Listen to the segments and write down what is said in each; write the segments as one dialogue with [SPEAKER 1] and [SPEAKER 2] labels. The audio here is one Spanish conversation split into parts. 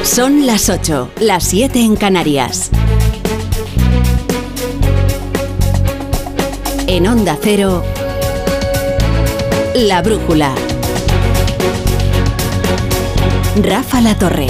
[SPEAKER 1] Son las 8, las 7 en Canarias. En Onda Cero, La Brújula. Rafa La Torre.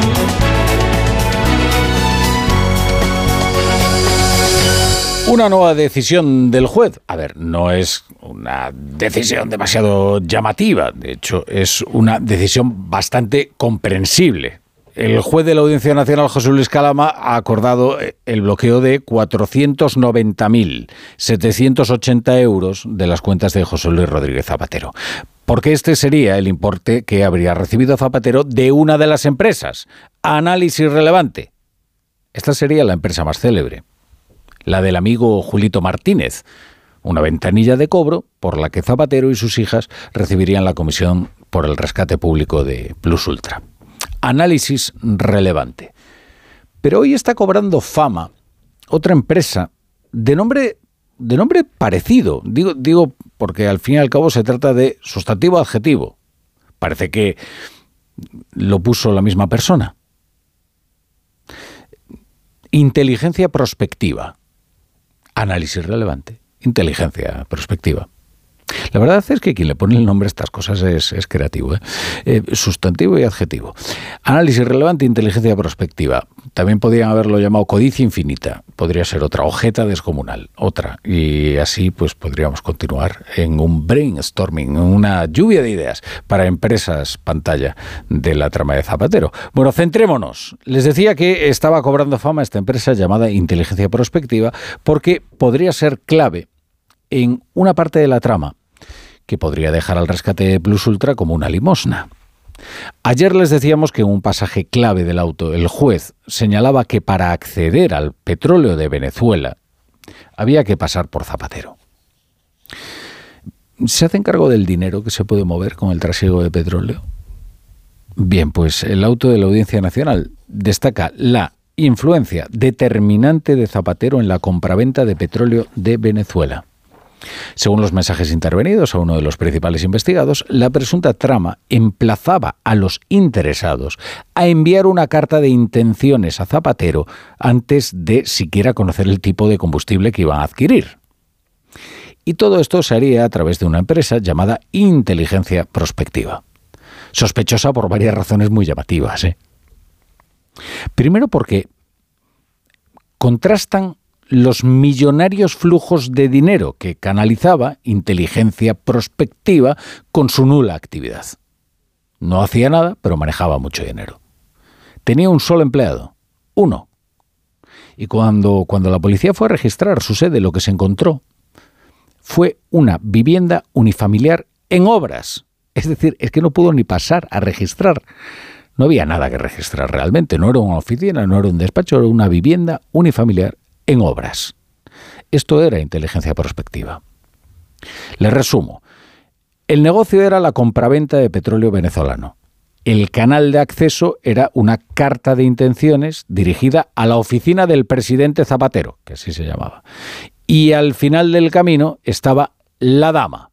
[SPEAKER 2] Una nueva decisión del juez. A ver, no es una decisión demasiado llamativa. De hecho, es una decisión bastante comprensible. El juez de la Audiencia Nacional, José Luis Calama, ha acordado el bloqueo de 490.780 euros de las cuentas de José Luis Rodríguez Zapatero. Porque este sería el importe que habría recibido Zapatero de una de las empresas. Análisis Relevante. Esta sería la empresa más célebre. La del amigo Julito Martínez. Una ventanilla de cobro por la que Zapatero y sus hijas recibirían la comisión por el rescate público de Plus Ultra. Análisis Relevante. Pero hoy está cobrando fama otra empresa de nombre parecido. Digo porque al fin y al cabo se trata de sustantivo adjetivo. Parece que lo puso la misma persona. Inteligencia prospectiva. Análisis Relevante. Inteligencia prospectiva. La verdad es que quien le pone el nombre a estas cosas es creativo, sustantivo y adjetivo. Análisis Relevante, inteligencia prospectiva. También podrían haberlo llamado codicia infinita. Podría ser otra, ojeta descomunal, otra. Y así pues podríamos continuar en un brainstorming, en una lluvia de ideas para empresas pantalla de la trama de Zapatero. Bueno, centrémonos. Les decía que estaba cobrando fama esta empresa llamada inteligencia prospectiva porque podría ser clave en una parte de la trama que podría dejar al rescate Plus Ultra como una limosna. Ayer les decíamos que en un pasaje clave del auto el juez señalaba que para acceder al petróleo de Venezuela había que pasar por Zapatero. ¿Se hace cargo del dinero que se puede mover con el trasiego de petróleo? Bien, pues el auto de la Audiencia Nacional destaca la influencia determinante de Zapatero en la compraventa de petróleo de Venezuela. Según los mensajes intervenidos a uno de los principales investigados, la presunta trama emplazaba a los interesados a enviar una carta de intenciones a Zapatero antes de siquiera conocer el tipo de combustible que iban a adquirir. Y todo esto se haría a través de una empresa llamada Inteligencia Prospectiva. Sospechosa por varias razones muy llamativas, Primero porque contrastan los millonarios flujos de dinero que canalizaba Inteligencia Prospectiva con su nula actividad. No hacía nada, pero manejaba mucho dinero. Tenía un solo empleado, uno. Y cuando la policía fue a registrar su sede, lo que se encontró fue una vivienda unifamiliar en obras. Es decir, es que no pudo ni pasar a registrar. No había nada que registrar realmente. No era una oficina, no era un despacho, era una vivienda unifamiliar en obras. Esto era inteligencia prospectiva. Les resumo. El negocio era la compraventa de petróleo venezolano. El canal de acceso era una carta de intenciones dirigida a la oficina del presidente Zapatero, que así se llamaba. Y al final del camino estaba la dama,